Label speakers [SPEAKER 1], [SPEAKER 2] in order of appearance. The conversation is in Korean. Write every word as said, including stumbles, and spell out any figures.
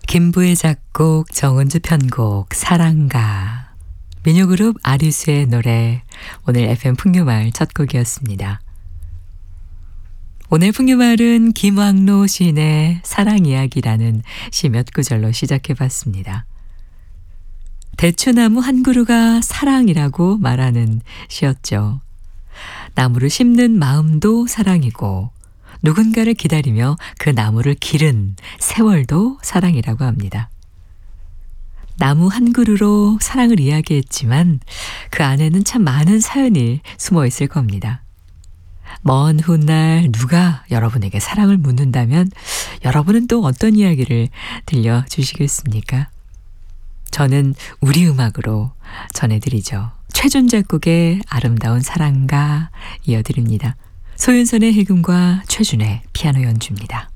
[SPEAKER 1] 김부의 작곡, 정은주 편곡, 사랑가. 민요그룹 아리수의 노래, 오늘 에프엠 풍요마을 첫 곡이었습니다. 오늘 풍요마을은 김왕로 시인의 사랑이야기라는 시 몇 구절로 시작해봤습니다. 대추나무 한 그루가 사랑이라고 말하는 시였죠. 나무를 심는 마음도 사랑이고 누군가를 기다리며 그 나무를 기른 세월도 사랑이라고 합니다. 나무 한 그루로 사랑을 이야기했지만 그 안에는 참 많은 사연이 숨어 있을 겁니다. 먼 훗날 누가 여러분에게 사랑을 묻는다면 여러분은 또 어떤 이야기를 들려주시겠습니까? 저는 우리 음악으로 전해드리죠. 최준 작곡의 아름다운 사랑가 이어드립니다. 소윤선의 해금과 최준의 피아노 연주입니다.